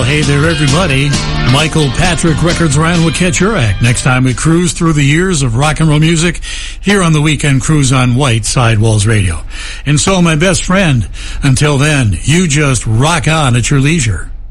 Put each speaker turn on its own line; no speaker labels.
Well, hey there, everybody. Michael Patrick Records Ryan will catch your act next time we cruise through the years of rock and roll music here on the Weekend Cruise on White Sidewalls Radio. And so, my best friend, until then, you just rock on at your leisure.